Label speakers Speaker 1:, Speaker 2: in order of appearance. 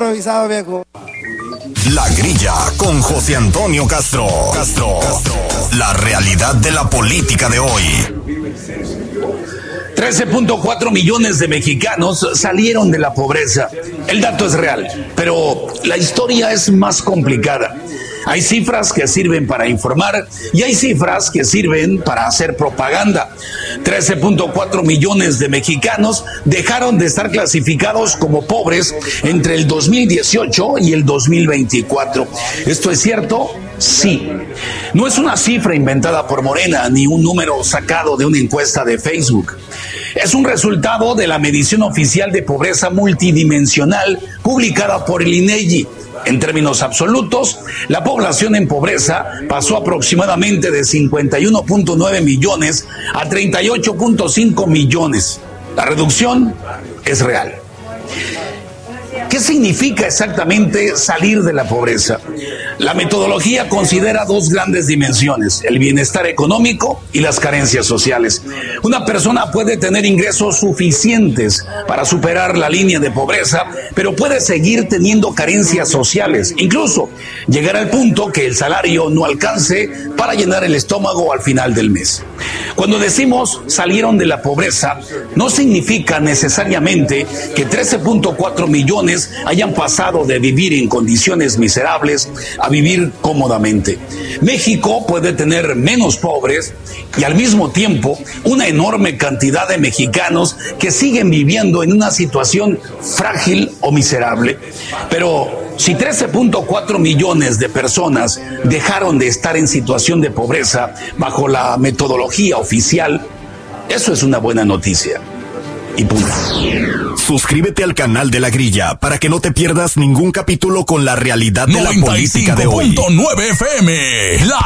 Speaker 1: improvisado, viejo.
Speaker 2: La Grilla con José Antonio Castro. La realidad de la política de hoy.
Speaker 3: 13.4 millones de mexicanos salieron de la pobreza. El dato es real, pero la historia es más complicada. Hay cifras que sirven para informar y hay cifras que sirven para hacer propaganda. 13.4 millones de mexicanos dejaron de estar clasificados como pobres entre el 2018 y el 2024. ¿Esto es cierto? Sí. No es una cifra inventada por Morena ni un número sacado de una encuesta de Facebook. Es un resultado de la medición oficial de pobreza multidimensional publicada por el INEGI. En términos absolutos, la población en pobreza pasó aproximadamente de 51.9 millones a 38.5 millones. La reducción es real. ¿Qué significa exactamente salir de la pobreza? La metodología considera dos grandes dimensiones: el bienestar económico y las carencias sociales. Una persona puede tener ingresos suficientes para superar la línea de pobreza, pero puede seguir teniendo carencias sociales, incluso llegar al punto que el salario no alcance para llenar el estómago al final del mes. Cuando decimos salieron de la pobreza, no significa necesariamente que 13.4 millones hayan pasado de vivir en condiciones miserables a vivir cómodamente. México puede tener menos pobres y al mismo tiempo una enorme cantidad de mexicanos que siguen viviendo en una situación frágil o miserable. Pero si 13.4 millones de personas dejaron de estar en situación de pobreza bajo la metodología oficial, eso es una buena noticia. Y punto.
Speaker 2: Suscríbete al canal de La Grilla para que no te pierdas ningún capítulo con la realidad de la política de hoy.
Speaker 4: 95.9 FM.